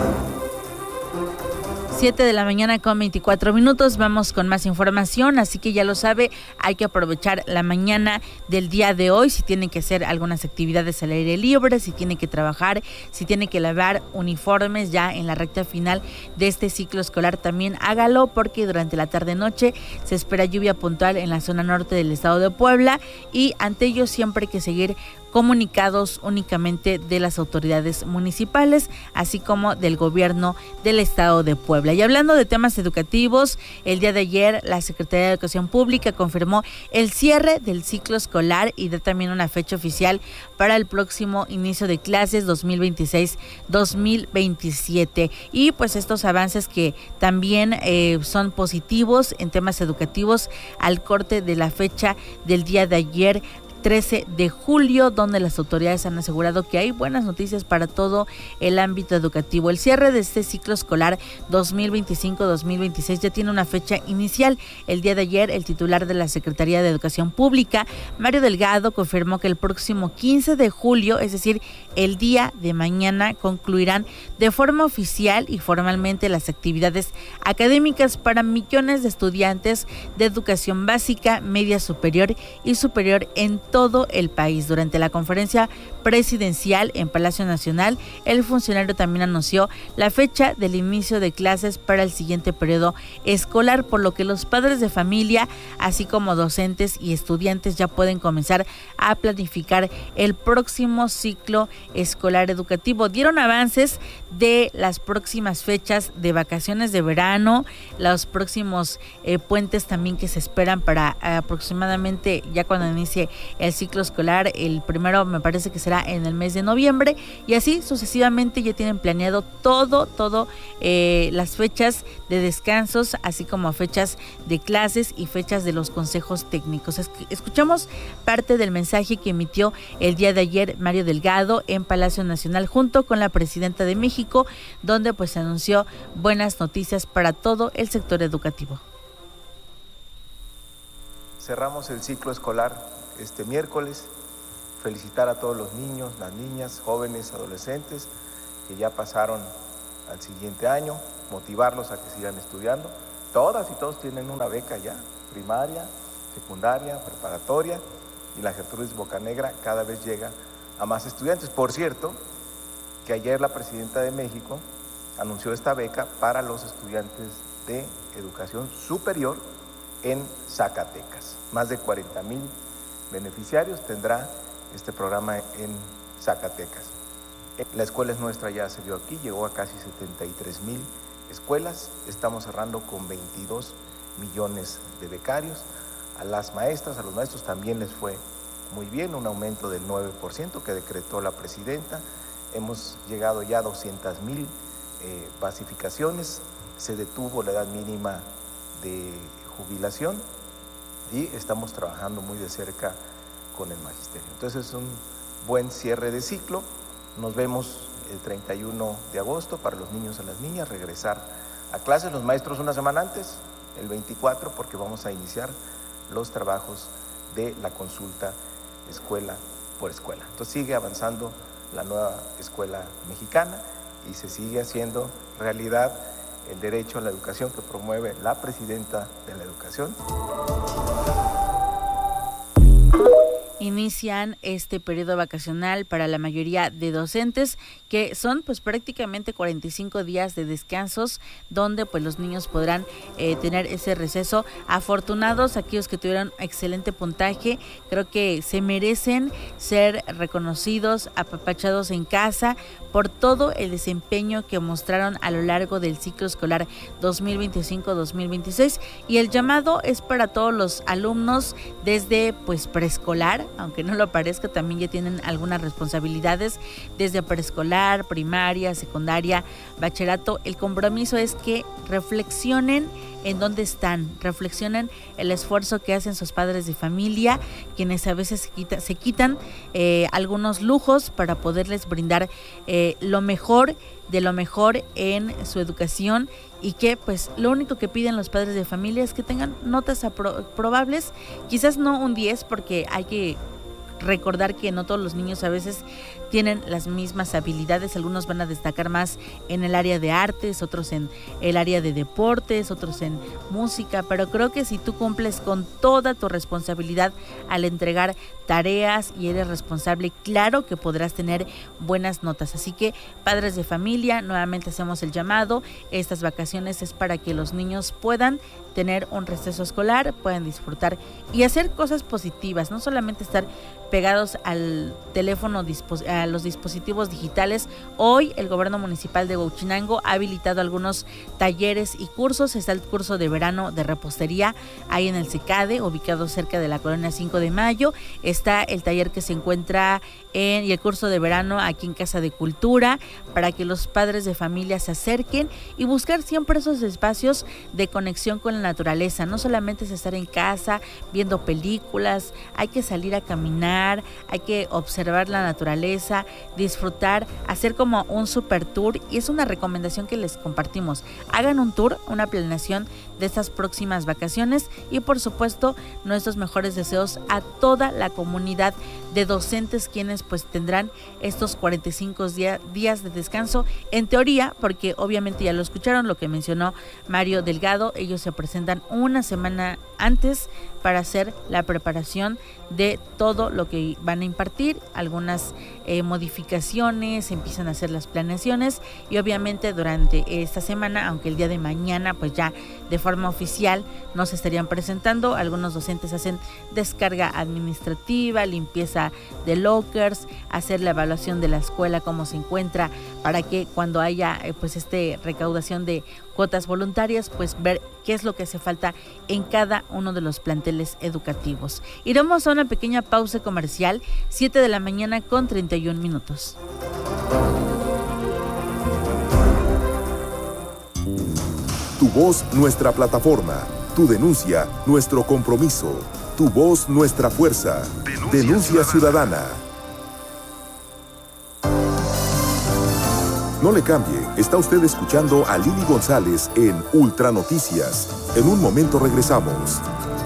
siete de la mañana con veinticuatro minutos, vamos con más información, así que ya lo sabe, hay que aprovechar la mañana del día de hoy, si tiene que hacer algunas actividades al aire libre, si tiene que trabajar, si tiene que lavar uniformes ya en la recta final de este ciclo escolar, también hágalo, porque durante la tarde-noche se espera lluvia puntual en la zona norte del estado de Puebla, y ante ello siempre hay que seguir comunicados únicamente de las autoridades municipales, así como del gobierno del estado de Puebla. Y hablando de temas educativos, el día de ayer la Secretaría de Educación Pública confirmó el cierre del ciclo escolar y da también una fecha oficial para el próximo inicio de clases dos mil veintiséis dos mil veintisiete. Y pues estos avances que también eh, son positivos en temas educativos al corte de la fecha del día de ayer, trece de julio, donde las autoridades han asegurado que hay buenas noticias para todo el ámbito educativo. El cierre de este ciclo escolar dos mil veinticinco dos mil veintiséis ya tiene una fecha inicial. El día de ayer, el titular de la Secretaría de Educación Pública, Mario Delgado, confirmó que el próximo quince de julio, es decir, el día de mañana, concluirán de forma oficial y formalmente las actividades académicas para millones de estudiantes de educación básica, media superior y superior en todo el país. Durante la conferencia presidencial en Palacio Nacional, el funcionario también anunció la fecha del inicio de clases para el siguiente periodo escolar, por lo que los padres de familia, así como docentes y estudiantes, ya pueden comenzar a planificar el próximo ciclo escolar educativo. Dieron avances de las próximas fechas de vacaciones de verano, los próximos eh, puentes también que se esperan para eh, aproximadamente ya cuando inicie el ciclo escolar. El primero me parece que será en el mes de noviembre, y así sucesivamente ya tienen planeado todo, todo eh, las fechas de descansos, así como fechas de clases y fechas de los consejos técnicos. Escuchamos parte del mensaje que emitió el día de ayer Mario Delgado en Palacio Nacional junto con la presidenta de México, donde pues anunció buenas noticias para todo el sector educativo. Cerramos el ciclo escolar este miércoles. Felicitar a todos los niños, las niñas, jóvenes, adolescentes que ya pasaron al siguiente año, motivarlos a que sigan estudiando. Todas y todos tienen una beca ya, primaria, secundaria, preparatoria, y la Gertrudis Bocanegra cada vez llega a más estudiantes. Por cierto, que ayer la presidenta de México anunció esta beca para los estudiantes de educación superior en Zacatecas. Más de cuarenta mil beneficiarios tendrá este programa en Zacatecas. La escuela es nuestra, ya se dio aquí, llegó a casi setenta y tres mil escuelas. Estamos cerrando con veintidós millones de becarios. A las maestras, a los maestros también les fue muy bien, un aumento del nueve por ciento que decretó la presidenta. Hemos llegado ya a doscientas mil eh, basificaciones, se detuvo la edad mínima de jubilación y estamos trabajando muy de cerca con el magisterio. Entonces es un buen cierre de ciclo. Nos vemos el treinta y uno de agosto para los niños y las niñas, regresar a clases, los maestros una semana antes, el veinticuatro, porque vamos a iniciar los trabajos de la consulta escuela por escuela. Entonces sigue avanzando la nueva escuela mexicana y se sigue haciendo realidad el derecho a la educación que promueve la presidenta de la educación. inician este periodo vacacional para la mayoría de docentes, que son pues prácticamente cuarenta y cinco días de descansos, donde pues los niños podrán eh, tener ese receso. Afortunados aquellos que tuvieron excelente puntaje, creo que se merecen ser reconocidos, apapachados en casa por todo el desempeño que mostraron a lo largo del ciclo escolar dos mil veinticinco dos mil veintiséis, y el llamado es para todos los alumnos desde pues preescolar, aunque no lo parezca, también ya tienen algunas responsabilidades desde preescolar, primaria, secundaria, bachillerato. El compromiso es que reflexionen en dónde están, reflexionen el esfuerzo que hacen sus padres de familia, quienes a veces se, quita, se quitan eh, algunos lujos para poderles brindar eh, lo mejor de lo mejor en su educación, y que pues lo único que piden los padres de familia es que tengan notas aprobables, quizás no un diez, porque hay que recordar que no todos los niños a veces tienen las mismas habilidades. Algunos van a destacar más en el área de artes, otros en el área de deportes, otros en música, pero creo que si tú cumples con toda tu responsabilidad al entregar tareas y eres responsable, claro que podrás tener buenas notas. Así que padres de familia, nuevamente hacemos el llamado. Estas vacaciones es para que los niños puedan tener un receso escolar, puedan disfrutar y hacer cosas positivas, no solamente estar pegados al teléfono, a los dispositivos digitales. Hoy el gobierno municipal de Huauchinango ha habilitado algunos talleres y cursos. Está el curso de verano de repostería ahí en el CECADE, ubicado cerca de la colonia cinco de mayo. Está el taller que se encuentra en, y el curso de verano aquí en Casa de Cultura, para que los padres de familia se acerquen y buscar siempre esos espacios de conexión con la naturaleza. No solamente es estar en casa viendo películas, hay que salir a caminar, hay que observar la naturaleza, disfrutar, hacer como un super tour, y es una recomendación que les compartimos. Hagan un tour, una planeación de estas próximas vacaciones, y por supuesto nuestros mejores deseos a toda la comunidad de docentes, quienes pues tendrán estos cuarenta y cinco día, días de descanso en teoría, porque obviamente ya lo escucharon lo que mencionó Mario Delgado. Ellos se presentan una semana antes para hacer la preparación de todo lo que van a impartir, algunas eh, modificaciones, empiezan a hacer las planeaciones, y obviamente durante esta semana, aunque el día de mañana pues ya de forma oficial no se estarían presentando, algunos docentes hacen descarga administrativa, limpieza de lockers, hacer la evaluación de la escuela, cómo se encuentra, para que cuando haya eh, pues este recaudación de cuotas voluntarias, pues ver qué es lo que hace falta en cada uno de los planteles educativos. Iremos a una pequeña pausa comercial, siete de la mañana con treinta y un minutos. Tu voz, nuestra plataforma. Tu denuncia, nuestro compromiso. Tu voz, nuestra fuerza. Denuncia, Denuncia ciudadana. ciudadana. No le cambie, está usted escuchando a Lili González en Ultra Noticias. En un momento regresamos.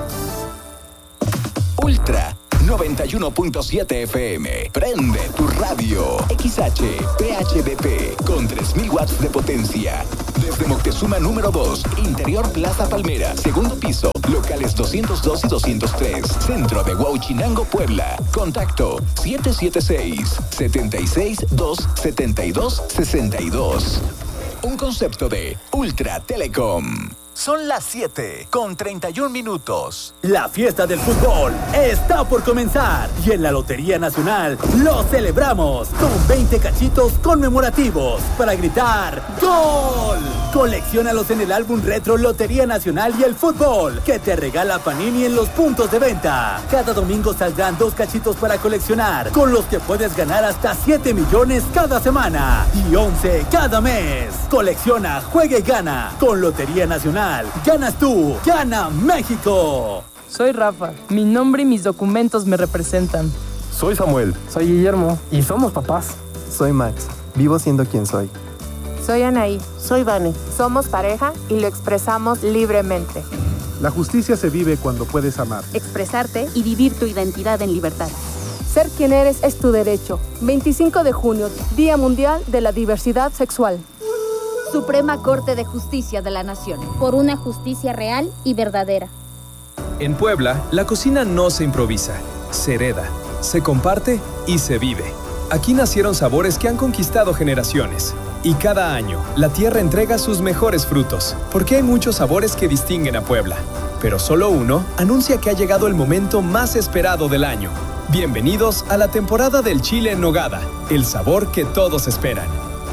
Ultra noventa y uno punto siete F M. Prende tu radio. X H P H D P con tres mil watts de potencia. Desde Moctezuma número dos, Interior Plaza Palmera, segundo piso, locales doscientos dos y doscientos tres, centro de Huauchinango, Puebla. Contacto siete siete seis, siete seis dos, siete dos seis dos. Un concepto de Ultra Telecom. Son las siete con treinta y un minutos. La fiesta del fútbol está por comenzar y en la Lotería Nacional lo celebramos con veinte cachitos conmemorativos para gritar ¡Gol! Colecciónalos en el álbum retro Lotería Nacional y el fútbol que te regala Panini en los puntos de venta. Cada domingo saldrán dos cachitos para coleccionar, con los que puedes ganar hasta siete millones cada semana y once cada mes. Colecciona, juega y gana con Lotería Nacional. Ganas tú, gana México. Soy Rafa, mi nombre y mis documentos me representan. Soy Samuel. Soy Guillermo y somos papás. Soy Max, vivo siendo quien soy. Soy Anaí. Soy Vane. Somos pareja y lo expresamos libremente. La justicia se vive cuando puedes amar, expresarte y vivir tu identidad en libertad. Ser quien eres es tu derecho. veinticinco de junio, Día Mundial de la Diversidad Sexual. Suprema Corte de Justicia de la Nación. Por una justicia real y verdadera. En Puebla, la cocina no se improvisa, se hereda. se comparte y se vive. Aquí nacieron sabores que han conquistado generaciones. Y cada año, la tierra entrega sus mejores frutos, porque hay muchos sabores que distinguen a Puebla. Pero solo uno anuncia que ha llegado el momento más esperado del año. Bienvenidos a la temporada del chile en nogada, el sabor que todos esperan.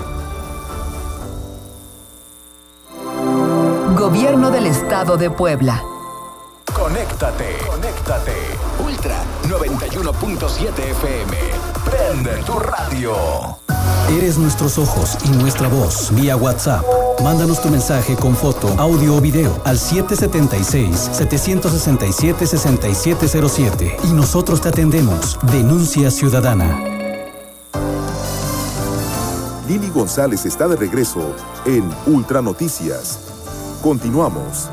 Gobierno del Estado de Puebla. Conéctate, conéctate. Ultra noventa y uno punto siete F M. Prende tu radio. Eres nuestros ojos y nuestra voz vía WhatsApp. Mándanos tu mensaje con foto, audio o video al siete siete seis, siete seis siete, seis siete cero siete y nosotros te atendemos. Denuncia ciudadana. Lili González está de regreso en Ultra Noticias. Continuamos.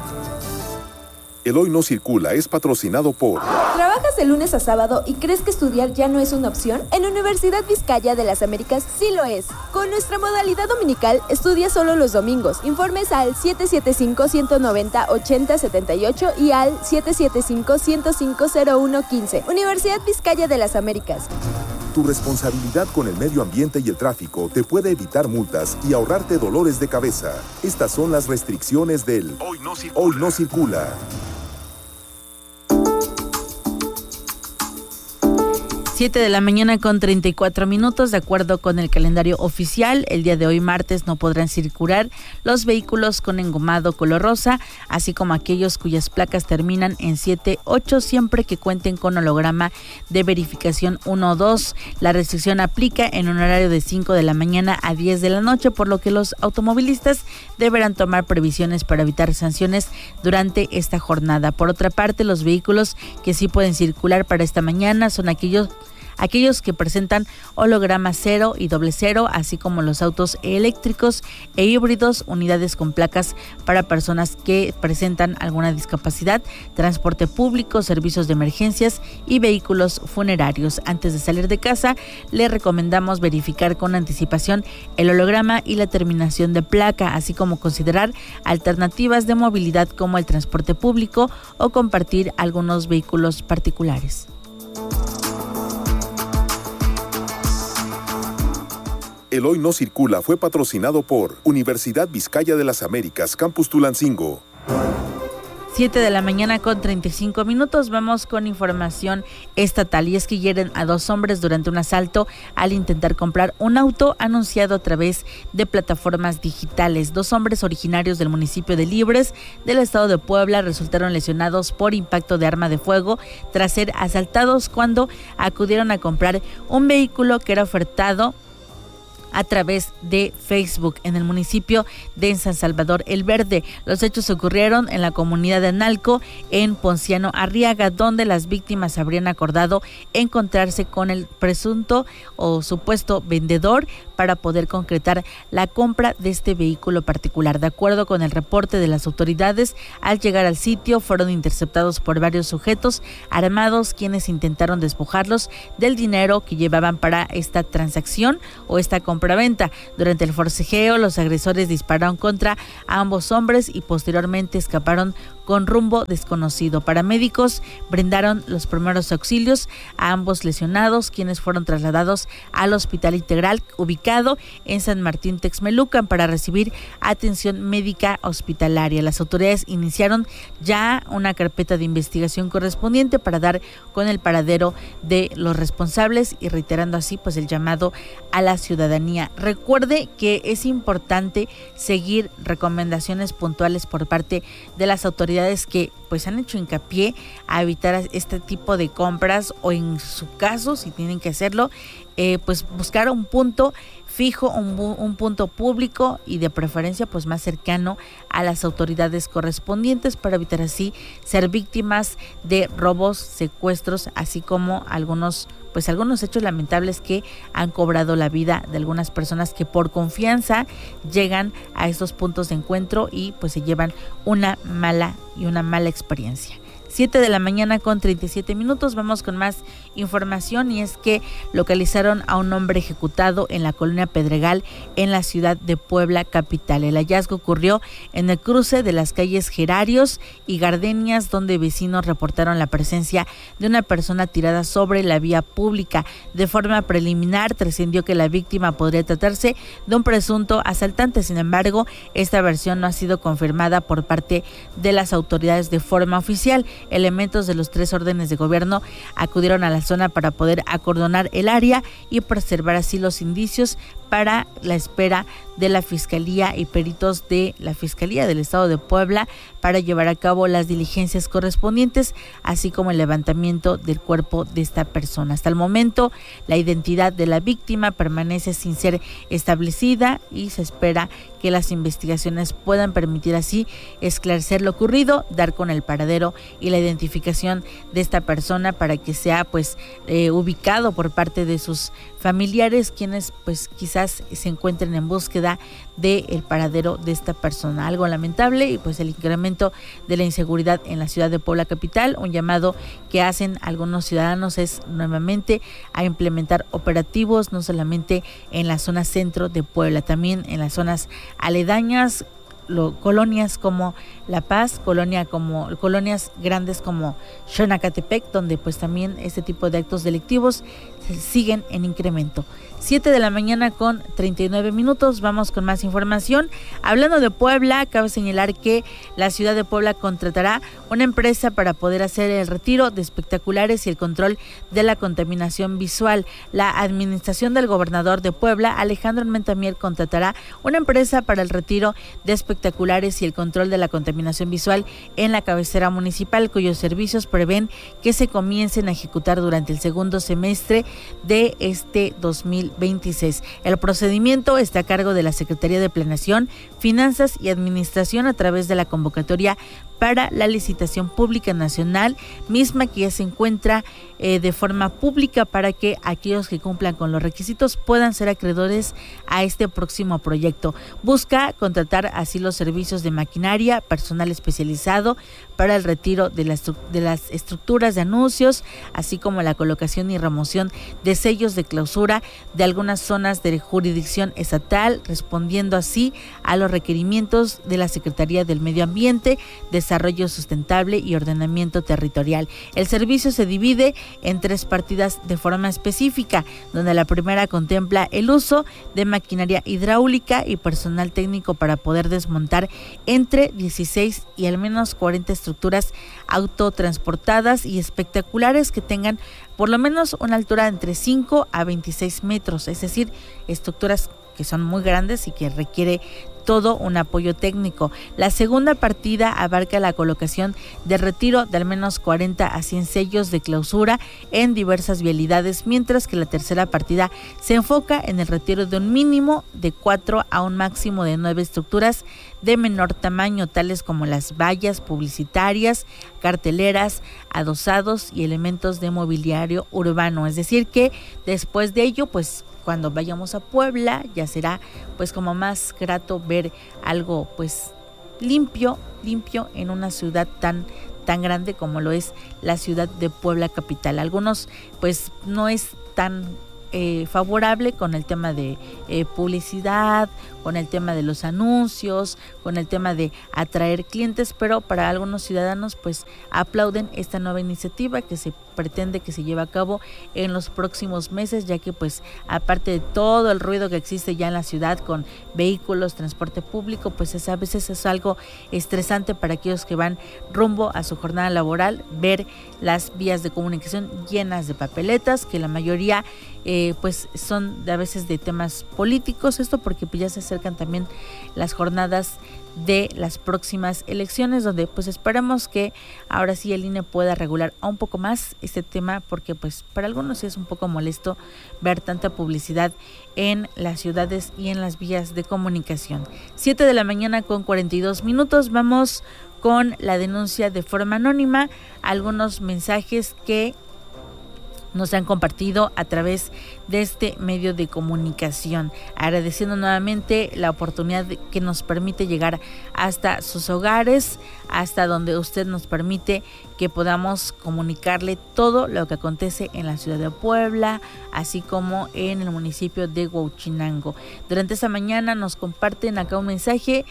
El Hoy No Circula es patrocinado por... ¿Trabajas de lunes a sábado y crees que estudiar ya no es una opción? En Universidad Vizcaya de las Américas sí lo es. Con nuestra modalidad dominical, estudia solo los domingos. Informes al siete siete cinco, uno nueve cero, ocho cero siete ocho y al siete siete cinco, uno cinco cero uno uno cinco. Universidad Vizcaya de las Américas. Tu responsabilidad con el medio ambiente y el tráfico te puede evitar multas y ahorrarte dolores de cabeza. Estas son las restricciones del Hoy No Circula. Hoy no circula. siete de la mañana con treinta y cuatro minutos, de acuerdo con el calendario oficial, el día de hoy martes no podrán circular los vehículos con engomado color rosa, así como aquellos cuyas placas terminan en siete ocho, siempre que cuenten con holograma de verificación uno o dos. La restricción aplica en un horario de cinco de la mañana a diez de la noche, por lo que los automovilistas deberán tomar previsiones para evitar sanciones durante esta jornada. Por otra parte, los vehículos que sí pueden circular para esta mañana son aquellos aquellos que presentan holograma cero y doble cero, así como los autos eléctricos e híbridos, unidades con placas para personas que presentan alguna discapacidad, transporte público, servicios de emergencias y vehículos funerarios. Antes de salir de casa, le recomendamos verificar con anticipación el holograma y la terminación de placa, así como considerar alternativas de movilidad como el transporte público o compartir algunos vehículos particulares. El Hoy No Circula fue patrocinado por Universidad Vizcaya de las Américas, Campus Tulancingo. siete de la mañana con treinta y cinco minutos, vamos con información estatal, y es que hieren a dos hombres durante un asalto al intentar comprar un auto anunciado a través de plataformas digitales. Dos hombres originarios del municipio de Libres, del estado de Puebla, resultaron lesionados por impacto de arma de fuego tras ser asaltados cuando acudieron a comprar un vehículo que era ofertado a través de Facebook en el municipio de San Salvador El Verde. Los hechos ocurrieron en la comunidad de Analco, en Ponciano Arriaga, donde las víctimas habrían acordado encontrarse con el presunto o supuesto vendedor para poder concretar la compra de este vehículo particular. De acuerdo con el reporte de las autoridades, al llegar al sitio fueron interceptados por varios sujetos armados, quienes intentaron despojarlos del dinero que llevaban para esta transacción o esta compra compraventa. Durante el forcejeo, los agresores dispararon contra ambos hombres y posteriormente escaparon con rumbo desconocido. Paramédicos brindaron los primeros auxilios a ambos lesionados, quienes fueron trasladados al Hospital Integral ubicado en San Martín Texmelucan para recibir atención médica hospitalaria. Las autoridades iniciaron ya una carpeta de investigación correspondiente para dar con el paradero de los responsables y reiterando así pues el llamado a la ciudadanía. Recuerde que es importante seguir recomendaciones puntuales por parte de las autoridades que pues han hecho hincapié a evitar este tipo de compras, o en su caso, si tienen que hacerlo, eh, pues buscar un punto fijo, un, un punto público y de preferencia pues más cercano a las autoridades correspondientes para evitar así ser víctimas de robos, secuestros, así como algunos pues algunos hechos lamentables que han cobrado la vida de algunas personas que por confianza llegan a estos puntos de encuentro y pues se llevan una mala y una mala experiencia. siete de la mañana con treinta y siete minutos. Vamos con más información y es que localizaron a un hombre ejecutado en la colonia Pedregal en la ciudad de Puebla capital. El hallazgo ocurrió en el cruce de las calles Gerarios y Gardenias, donde vecinos reportaron la presencia de una persona tirada sobre la vía pública. De forma preliminar trascendió que la víctima podría tratarse de un presunto asaltante. Sin embargo, esta versión no ha sido confirmada por parte de las autoridades de forma oficial. Elementos de los tres órdenes de gobierno acudieron a la zona para poder acordonar el área y preservar así los indicios para la espera de la Fiscalía y peritos de la Fiscalía del Estado de Puebla para llevar a cabo las diligencias correspondientes, así como el levantamiento del cuerpo de esta persona. Hasta el momento, la identidad de la víctima permanece sin ser establecida y se espera que las investigaciones puedan permitir así esclarecer lo ocurrido, dar con el paradero y la identificación de esta persona para que sea pues eh, ubicado por parte de sus familiares, quienes pues quizás se encuentren en búsqueda del paradero de esta persona. Algo lamentable y pues el incremento de la inseguridad en la ciudad de Puebla capital. Un llamado que hacen algunos ciudadanos es nuevamente a implementar operativos no solamente en la zona centro de Puebla, también en las zonas aledañas, lo, colonias como La Paz, colonia como colonias grandes como Xonacatepec, donde pues también este tipo de actos delictivos siguen en incremento. siete de la mañana con treinta y nueve minutos, vamos con más información. Hablando de Puebla, cabe señalar que la ciudad de Puebla contratará una empresa para poder hacer el retiro de espectaculares y el control de la contaminación visual. La administración del gobernador de Puebla, Alejandro Armenta Mier, contratará una empresa para el retiro de espectaculares y el control de la contaminación visual en la cabecera municipal, cuyos servicios prevén que se comiencen a ejecutar durante el segundo semestre de este dos mil veintiséis. El procedimiento está a cargo de la Secretaría de Planeación, Finanzas y Administración a través de la convocatoria para la licitación pública nacional, misma que ya se encuentra eh, de forma pública para que aquellos que cumplan con los requisitos puedan ser acreedores a este próximo proyecto. Busca contratar así los servicios de maquinaria, personal especializado para el retiro de las, de las estructuras de anuncios, así como la colocación y remoción de sellos de clausura de algunas zonas de jurisdicción estatal, respondiendo así a los requerimientos de la Secretaría del Medio Ambiente, Desarrollo Sustentable y Ordenamiento Territorial. El servicio se divide en tres partidas de forma específica, donde la primera contempla el uso de maquinaria hidráulica y personal técnico para poder desmontar entre dieciséis y al menos cuarenta estructuras autotransportadas y espectaculares que tengan por lo menos una altura de entre cinco a veintiséis metros, es decir, estructuras que son muy grandes y que requiere todo un apoyo técnico. La segunda partida abarca la colocación de retiro de al menos cuarenta a cien sellos de clausura en diversas vialidades, mientras que la tercera partida se enfoca en el retiro de un mínimo de cuatro a un máximo de nueve estructuras de menor tamaño, tales como las vallas publicitarias, carteleras, adosados y elementos de mobiliario urbano. Es decir que después de ello, pues cuando vayamos a Puebla ya será pues como más grato ver algo pues limpio, limpio en una ciudad tan tan grande como lo es la ciudad de Puebla capital. Algunos pues no es tan eh, favorable con el tema de eh, publicidad, con el tema de los anuncios, con el tema de atraer clientes, pero para algunos ciudadanos pues aplauden esta nueva iniciativa que se pretende que se lleve a cabo en los próximos meses, ya que pues aparte de todo el ruido que existe ya en la ciudad con vehículos, transporte público, pues es, a veces es algo estresante para aquellos que van rumbo a su jornada laboral, ver las vías de comunicación llenas de papeletas, que la mayoría eh, pues son de, a veces de temas políticos, esto porque pues ya se acercan también las jornadas de las próximas elecciones, donde pues esperamos que ahora sí el I N E pueda regular un poco más este tema, porque pues para algunos sí es un poco molesto ver tanta publicidad en las ciudades y en las vías de comunicación. siete de la mañana con cuarenta y dos minutos, vamos con la denuncia de forma anónima, algunos mensajes que nos han compartido a través de este medio de comunicación, agradeciendo nuevamente la oportunidad que nos permite llegar hasta sus hogares, hasta donde usted nos permite que podamos comunicarle todo lo que acontece en la ciudad de Puebla, así como en el municipio de Huauchinango. Durante esta mañana nos comparten acá un mensaje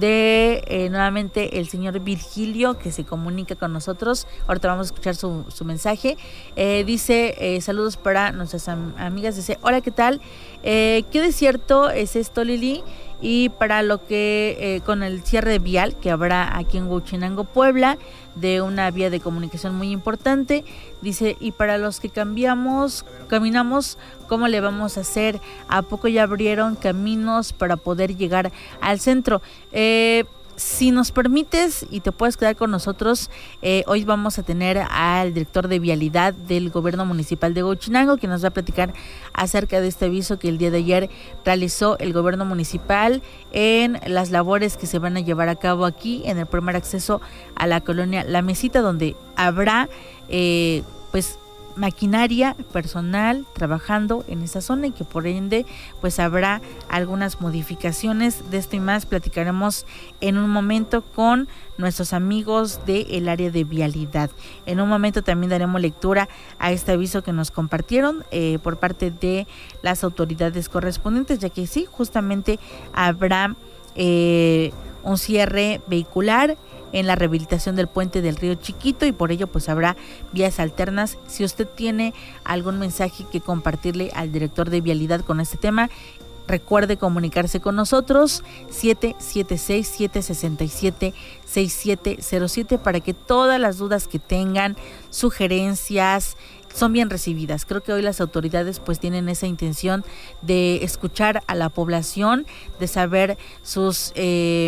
de eh, nuevamente el señor Virgilio, que se comunica con nosotros. Ahorita vamos a escuchar su, su mensaje. Eh, dice, eh, saludos para nuestras am- amigas. Dice, hola, ¿qué tal? Eh, ¿Qué desierto es esto, Lili? Y para lo que eh, con el cierre vial que habrá aquí en Huauchinango, Puebla, de una vía de comunicación muy importante, dice, y para los que cambiamos, caminamos, ¿cómo le vamos a hacer? ¿A poco ya abrieron caminos para poder llegar al centro? Eh, Si nos permites y te puedes quedar con nosotros, eh, hoy vamos a tener al director de vialidad del gobierno municipal de Huauchinango, que nos va a platicar acerca de este aviso que el día de ayer realizó el gobierno municipal en las labores que se van a llevar a cabo aquí en el primer acceso a la colonia La Mesita, donde habrá eh, pues maquinaria personal trabajando en esa zona y que por ende pues habrá algunas modificaciones. De esto y más platicaremos en un momento con nuestros amigos del área de vialidad. En un momento también daremos lectura a este aviso que nos compartieron eh, por parte de las autoridades correspondientes, ya que sí, justamente habrá eh, un cierre vehicular en la rehabilitación del puente del Río Chiquito y por ello pues habrá vías alternas. Si usted tiene algún mensaje que compartirle al director de vialidad con este tema, recuerde comunicarse con nosotros siete siete seis, siete seis siete, seis siete cero siete para que todas las dudas que tengan, sugerencias, son bien recibidas. Creo que hoy las autoridades pues tienen esa intención de escuchar a la población, de saber sus eh,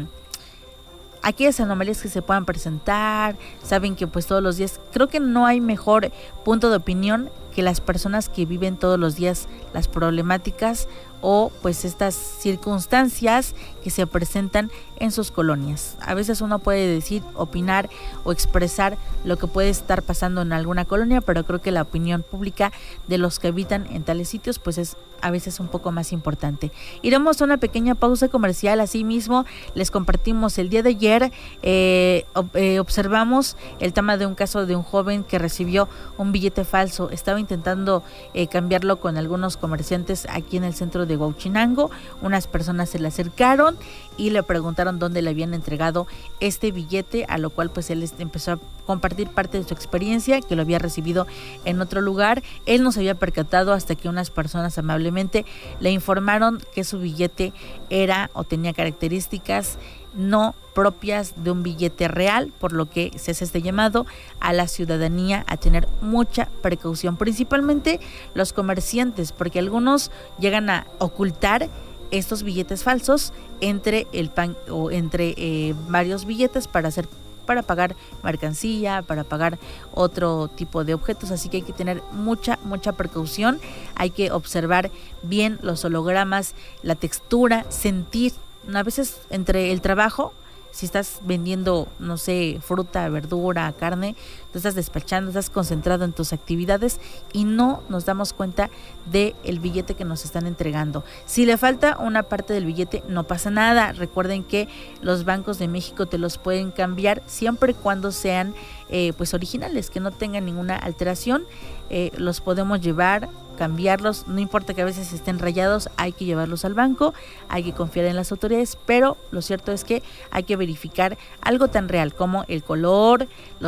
aquellas anomalías que se puedan presentar. Saben que pues todos los días, creo que no hay mejor punto de opinión que las personas que viven todos los días las problemáticas o pues estas circunstancias que se presentan en sus colonias. A veces uno puede decir, opinar o expresar lo que puede estar pasando en alguna colonia, pero creo que la opinión pública de los que habitan en tales sitios pues es a veces un poco más importante. Iremos a una pequeña pausa comercial. Asimismo, les compartimos el día de ayer, eh, eh, observamos el tema de un caso de un joven que recibió un billete falso. Estaba intentando eh, cambiarlo con algunos comerciantes aquí en el centro de Huauchinango. Unas personas se le acercaron y le preguntaron dónde le habían entregado este billete, a lo cual pues él empezó a compartir parte de su experiencia, que lo había recibido en otro lugar. Él no se había percatado hasta que unas personas amablemente le informaron que su billete era o tenía características no propias de un billete real, por lo que se hace este llamado a la ciudadanía a tener mucha precaución, principalmente los comerciantes, porque algunos llegan a ocultar estos billetes falsos entre el pan o entre eh, varios billetes para hacer para pagar mercancía, para pagar otro tipo de objetos, así que hay que tener mucha, mucha precaución. Hay que observar bien los hologramas, la textura, sentir. A veces entre el trabajo, si estás vendiendo, no sé, fruta, verdura, carne, tú estás despachando, estás concentrado en tus actividades y no nos damos cuenta del billete que nos están entregando. Si le falta una parte del billete, no pasa nada. Recuerden que los bancos de México te los pueden cambiar siempre y cuando sean eh, pues originales, que no tengan ninguna alteración. Eh, los podemos llevar, cambiarlos, no importa que a veces estén rayados, hay que llevarlos al banco, hay que confiar en las autoridades, pero lo cierto es que hay que verificar algo tan real como el color,